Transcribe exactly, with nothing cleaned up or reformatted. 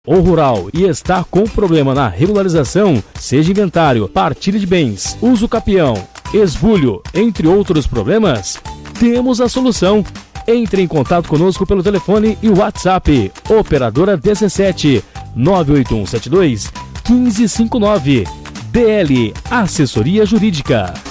ou rural e está com problema na regularização, seja inventário, partilha de bens, uso capião, esbulho, entre outros problemas, temos a solução. Entre em contato conosco pelo telefone e WhatsApp, operadora dezessete, nove oito um sete dois, um cinco cinco nove. D L Assessoria Jurídica.